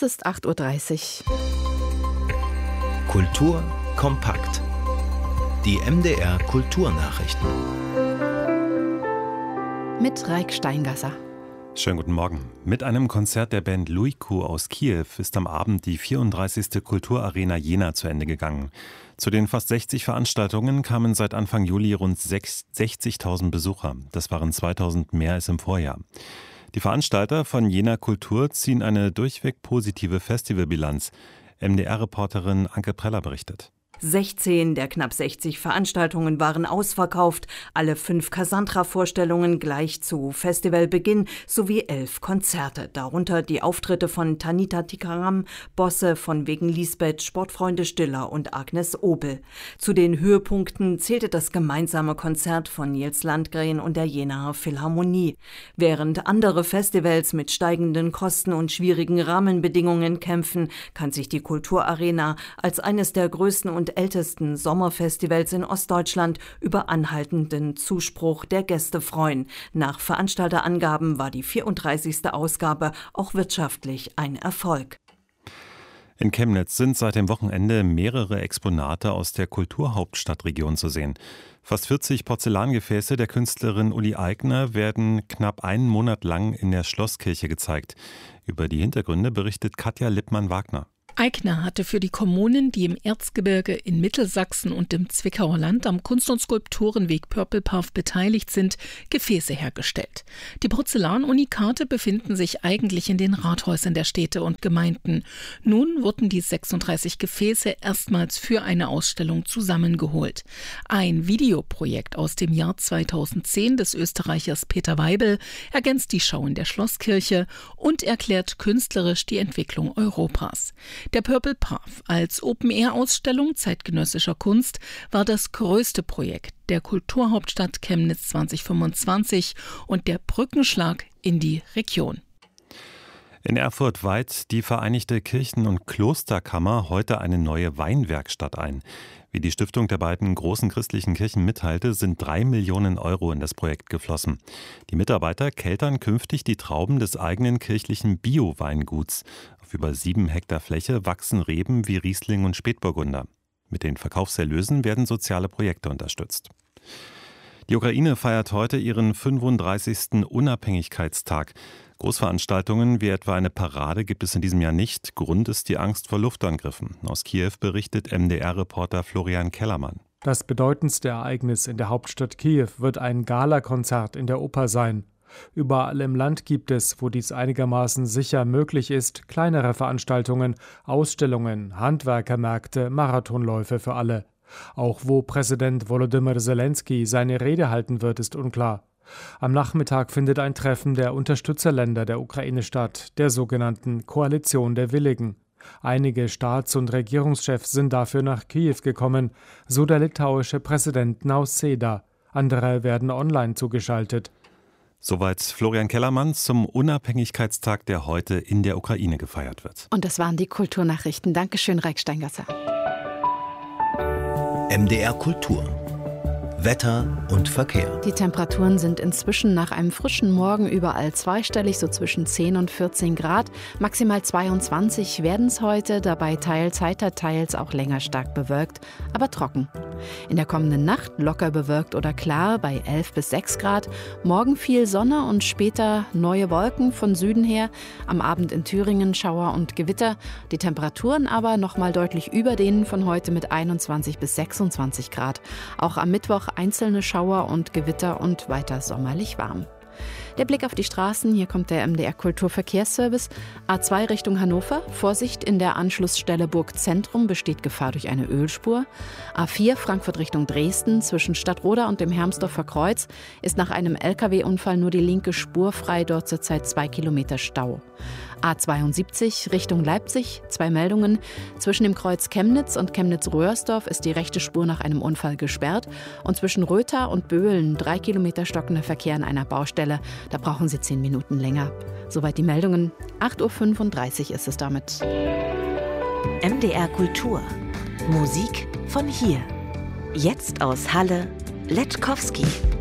Es ist 8:30 Uhr. Kultur kompakt. Die MDR Kulturnachrichten. Mit Raik Steingasser. Schönen guten Morgen. Mit einem Konzert der Band Luiku aus Kiew ist am Abend die 34. Kulturarena Jena zu Ende gegangen. Zu den fast 60 Veranstaltungen kamen seit Anfang Juli rund 60.000 Besucher. Das waren 2.000 mehr als im Vorjahr. Die Veranstalter von Jena Kultur ziehen eine durchweg positive Festivalbilanz. MDR-Reporterin Anke Preller berichtet. 16 der knapp 60 Veranstaltungen waren ausverkauft, alle 5 Cassandra-Vorstellungen gleich zu Festivalbeginn sowie 11 Konzerte, darunter die Auftritte von Tanita Tikaram, Bosse von Wegen Lisbeth, Sportfreunde Stiller und Agnes Obel. Zu den Höhepunkten zählte das gemeinsame Konzert von Nils Landgren und der Jenaer Philharmonie. Während andere Festivals mit steigenden Kosten und schwierigen Rahmenbedingungen kämpfen, kann sich die Kulturarena als eines der größten und ältesten Sommerfestivals in Ostdeutschland über anhaltenden Zuspruch der Gäste freuen. Nach Veranstalterangaben war die 34. Ausgabe auch wirtschaftlich ein Erfolg. In Chemnitz sind seit dem Wochenende mehrere Exponate aus der Kulturhauptstadtregion zu sehen. Fast 40 Porzellangefäße der Künstlerin Uli Aigner werden knapp einen Monat lang in der Schlosskirche gezeigt. Über die Hintergründe berichtet Katja Lippmann-Wagner. Aigner hatte für die Kommunen, die im Erzgebirge in Mittelsachsen und im Zwickauer Land am Kunst- und Skulpturenweg Purple Path beteiligt sind, Gefäße hergestellt. Die Porzellanunikate befinden sich eigentlich in den Rathäusern der Städte und Gemeinden. Nun wurden die 36 Gefäße erstmals für eine Ausstellung zusammengeholt. Ein Videoprojekt aus dem Jahr 2010 des Österreichers Peter Weibel ergänzt die Schau in der Schlosskirche und erklärt künstlerisch die Entwicklung Europas. Der Purple Path als Open-Air-Ausstellung zeitgenössischer Kunst war das größte Projekt der Kulturhauptstadt Chemnitz 2025 und der Brückenschlag in die Region. In Erfurt weiht die Vereinigte Kirchen- und Klosterkammer heute eine neue Weinwerkstatt ein. Wie die Stiftung der beiden großen christlichen Kirchen mitteilte, sind 3 Millionen Euro in das Projekt geflossen. Die Mitarbeiter keltern künftig die Trauben des eigenen kirchlichen Bio-Weinguts. Auf über 7 Hektar Fläche wachsen Reben wie Riesling und Spätburgunder. Mit den Verkaufserlösen werden soziale Projekte unterstützt. Die Ukraine feiert heute ihren 35. Unabhängigkeitstag. Großveranstaltungen wie etwa eine Parade gibt es in diesem Jahr nicht. Grund ist die Angst vor Luftangriffen. Aus Kiew berichtet MDR-Reporter Florian Kellermann. Das bedeutendste Ereignis in der Hauptstadt Kiew wird ein Galakonzert in der Oper sein. Überall im Land gibt es, wo dies einigermaßen sicher möglich ist, kleinere Veranstaltungen, Ausstellungen, Handwerkermärkte, Marathonläufe für alle. Auch wo Präsident Volodymyr Zelensky seine Rede halten wird, ist unklar. Am Nachmittag findet ein Treffen der Unterstützerländer der Ukraine statt, der sogenannten Koalition der Willigen. Einige Staats- und Regierungschefs sind dafür nach Kiew gekommen, so der litauische Präsident Nausėda. Andere werden online zugeschaltet. Soweit Florian Kellermann zum Unabhängigkeitstag, der heute in der Ukraine gefeiert wird. Und das waren die Kulturnachrichten. Dankeschön, Raik Steingasser. MDR Kultur. Wetter und Verkehr. Die Temperaturen sind inzwischen nach einem frischen Morgen überall zweistellig, so zwischen 10 und 14 Grad. Maximal 22 werden es heute, dabei teils heiter, teils auch länger stark bewölkt, aber trocken. In der kommenden Nacht locker bewölkt oder klar bei 11 bis 6 Grad. Morgen viel Sonne und später neue Wolken von Süden her. Am Abend in Thüringen Schauer und Gewitter. Die Temperaturen aber noch mal deutlich über denen von heute mit 21 bis 26 Grad. Auch am Mittwoch einzelne Schauer und Gewitter und weiter sommerlich warm. Der Blick auf die Straßen, hier kommt der MDR Kulturverkehrsservice. A2 Richtung Hannover, Vorsicht in der Anschlussstelle Burgzentrum, besteht Gefahr durch eine Ölspur. A4 Frankfurt Richtung Dresden, zwischen Stadtroda und dem Hermsdorfer Kreuz, ist nach einem LKW-Unfall nur die linke Spur frei, dort zurzeit 2 Kilometer Stau. A72 Richtung Leipzig, 2 Meldungen. Zwischen dem Kreuz Chemnitz und Chemnitz-Röhrsdorf ist die rechte Spur nach einem Unfall gesperrt. Und zwischen Rötha und Böhlen 3 Kilometer stockender Verkehr an einer Baustelle. Da brauchen Sie 10 Minuten länger. Soweit die Meldungen. 8:35 Uhr ist es damit. MDR Kultur. Musik von hier. Jetzt aus Halle, Letkowski.